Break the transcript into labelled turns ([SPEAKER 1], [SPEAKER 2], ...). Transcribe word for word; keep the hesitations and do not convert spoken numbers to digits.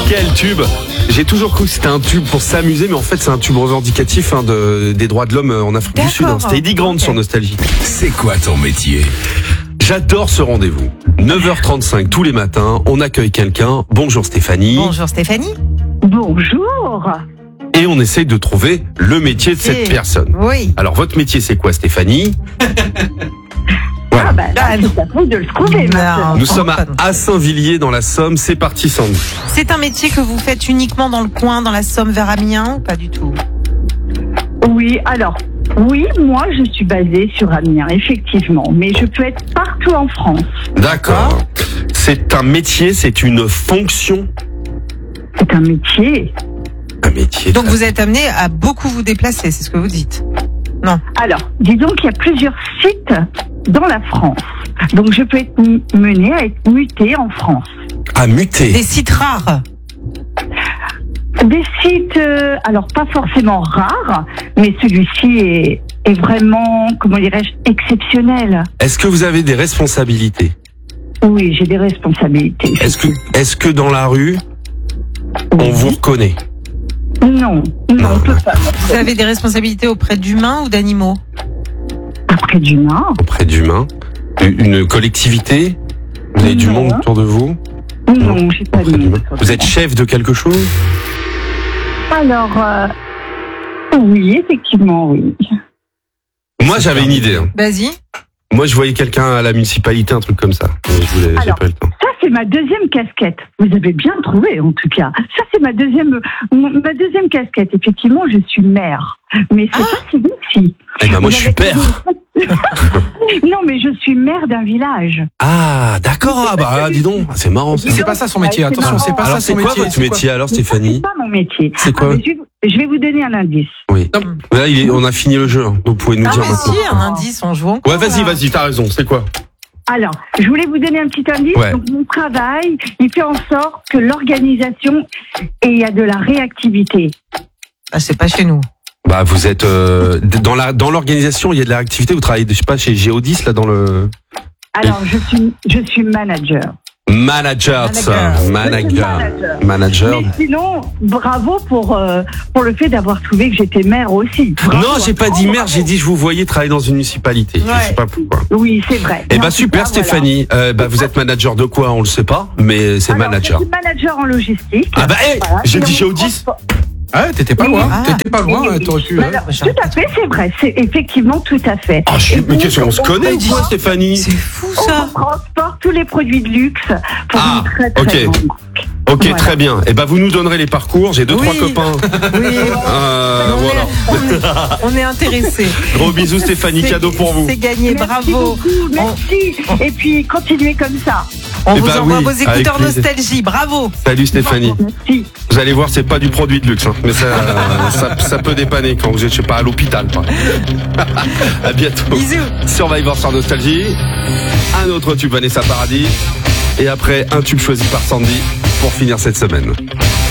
[SPEAKER 1] Quel tube! J'ai toujours cru que c'était un tube pour s'amuser, mais en fait c'est un tube revendicatif hein, de, des droits de l'homme en Afrique
[SPEAKER 2] D'accord.
[SPEAKER 1] du Sud. Hein. C'était Eddie Grant okay. sur Nostalgie.
[SPEAKER 3] C'est quoi ton métier?
[SPEAKER 1] J'adore ce rendez-vous. neuf heures trente-cinq tous les matins, on accueille quelqu'un. Bonjour Stéphanie.
[SPEAKER 2] Bonjour Stéphanie.
[SPEAKER 4] Bonjour.
[SPEAKER 1] Et on essaye de trouver le métier de cette personne.
[SPEAKER 2] Oui.
[SPEAKER 1] Alors votre métier c'est quoi Stéphanie?
[SPEAKER 4] Voilà. Ah bah là, c'est à vous de le trouver maintenant.
[SPEAKER 1] Nous sommes à Assainvilliers dans la Somme. C'est parti Sandy.
[SPEAKER 2] C'est un métier que vous faites uniquement dans le coin, dans la Somme vers Amiens ou pas du tout?
[SPEAKER 4] Oui, alors, oui, moi je suis basée sur Amiens, effectivement. Mais je peux être partout en France.
[SPEAKER 1] D'accord. C'est un métier, c'est une fonction.
[SPEAKER 4] C'est un métier.
[SPEAKER 1] Un métier.
[SPEAKER 2] Donc vous êtes amené à beaucoup vous déplacer, c'est ce que vous dites? Non.
[SPEAKER 4] Alors, disons qu'il y a plusieurs sites dans la France. Donc je peux être menée à être mutée en France.
[SPEAKER 1] À muter.
[SPEAKER 2] Des sites rares?
[SPEAKER 4] Des sites, euh, alors pas forcément rares, mais celui-ci est, est vraiment, comment dirais-je, exceptionnel.
[SPEAKER 1] Est-ce que vous avez des responsabilités?
[SPEAKER 4] Oui, j'ai des responsabilités.
[SPEAKER 1] Est-ce que, est-ce que dans la rue, on
[SPEAKER 4] oui.
[SPEAKER 1] vous reconnaît?
[SPEAKER 4] Non, non, on peut pas.
[SPEAKER 2] Vous avez des responsabilités auprès d'humains ou d'animaux?
[SPEAKER 4] Auprès d'humains.
[SPEAKER 1] Auprès d'humains. Une collectivité? Vous avez non. du monde autour de vous?
[SPEAKER 4] Non, non. j'ai pas de monde.
[SPEAKER 1] Vous êtes chef de quelque chose?
[SPEAKER 4] Alors, euh, oui, effectivement, oui.
[SPEAKER 1] Moi, j'avais une idée. Hein.
[SPEAKER 2] Vas-y.
[SPEAKER 1] Moi, je voyais quelqu'un à la municipalité, un truc comme ça. Mais je voulais, j'ai pas eu le temps.
[SPEAKER 4] Ça, c'est ma deuxième casquette. Vous avez bien trouvé, en tout cas. Ça, c'est ma deuxième, ma deuxième casquette. Effectivement, je suis mère. Mais c'est ah. pas si sexy.
[SPEAKER 1] Eh ben, moi, je suis père.
[SPEAKER 4] Non, mais je suis mère d'un village.
[SPEAKER 1] Ah, d'accord. Ah, bah, dis donc. C'est marrant, ça.
[SPEAKER 5] C'est pas ça son métier. Attention, c'est pas
[SPEAKER 1] alors,
[SPEAKER 5] ça son
[SPEAKER 1] métier. C'est quoi votre métier, alors, Stéphanie?
[SPEAKER 4] C'est pas mon métier.
[SPEAKER 1] C'est quoi?
[SPEAKER 4] Ah, je, je vais vous donner un indice.
[SPEAKER 1] Oui. Là, il est, on a fini le jeu. Vous pouvez nous
[SPEAKER 2] ah,
[SPEAKER 1] dire
[SPEAKER 2] mais
[SPEAKER 1] maintenant.
[SPEAKER 2] Si, un indice, on joue encore.
[SPEAKER 1] Ouais, vas-y, vas-y, t'as raison. C'est quoi?
[SPEAKER 4] Alors, je voulais vous donner un petit indice.
[SPEAKER 1] Ouais.
[SPEAKER 4] Donc, mon travail, il fait en sorte que l'organisation, et il y a de la réactivité.
[SPEAKER 2] Ah, c'est pas chez nous.
[SPEAKER 1] Bah, vous êtes euh, dans la dans l'organisation, il y a de la réactivité. Vous travaillez, je sais pas, chez Géodis là dans le.
[SPEAKER 4] Alors, je suis je suis manager.
[SPEAKER 1] Manager, ça. Manager. Manager. Manager.
[SPEAKER 4] Mais sinon, bravo pour euh, pour le fait d'avoir trouvé que j'étais maire aussi. Bravo.
[SPEAKER 1] Non, j'ai pas dit maire, j'ai dit je vous voyais travailler dans une municipalité. Ouais. Je sais pas pourquoi.
[SPEAKER 4] Oui, c'est vrai.
[SPEAKER 1] Eh bah super, cas, Stéphanie. Voilà. Euh, bah vous êtes manager de quoi? On le sait pas, mais c'est
[SPEAKER 4] alors,
[SPEAKER 1] manager.
[SPEAKER 4] Je suis manager en logistique.
[SPEAKER 1] Ah bah hey, voilà, j'ai dit Géodis.
[SPEAKER 5] Ah, t'étais pas loin, ah. t'étais pas loin,
[SPEAKER 4] oui,
[SPEAKER 5] t'aurais pu.
[SPEAKER 4] Alors, tout à fait, c'est vrai, c'est effectivement tout à fait.
[SPEAKER 1] Ah, je... mais qu'est-ce qu'on se connaît ou quoi, Stéphanie?
[SPEAKER 2] C'est fou ça.
[SPEAKER 4] On transporte tous les produits de luxe pour
[SPEAKER 1] ah,
[SPEAKER 4] une très très
[SPEAKER 1] okay.
[SPEAKER 4] grande marque.
[SPEAKER 1] Ok,
[SPEAKER 4] voilà.
[SPEAKER 1] Très bien. Et eh ben vous nous donnerez les parcours. J'ai deux
[SPEAKER 2] oui.
[SPEAKER 1] trois copains.
[SPEAKER 2] Oui.
[SPEAKER 1] Euh,
[SPEAKER 2] on
[SPEAKER 1] voilà.
[SPEAKER 2] Est, on, est, on est intéressés.
[SPEAKER 1] Gros bisous Stéphanie, cadeau pour vous.
[SPEAKER 2] C'est gagné,
[SPEAKER 4] merci
[SPEAKER 2] bravo.
[SPEAKER 4] Beaucoup, merci. On... Et puis continuez comme ça.
[SPEAKER 2] On
[SPEAKER 1] eh
[SPEAKER 2] vous
[SPEAKER 1] ben
[SPEAKER 2] envoie
[SPEAKER 1] oui,
[SPEAKER 2] vos écouteurs Nostalgie, bravo.
[SPEAKER 1] Salut Stéphanie.
[SPEAKER 4] Merci.
[SPEAKER 1] Vous allez voir, c'est pas du produit de luxe, hein, mais ça, ça, ça peut dépanner quand vous êtes, je sais pas, à l'hôpital. À bientôt.
[SPEAKER 2] Bisous.
[SPEAKER 1] Survivor sur Nostalgie. Un autre tube Vanessa Paradis. Et après, un tube choisi par Sandy pour finir cette semaine.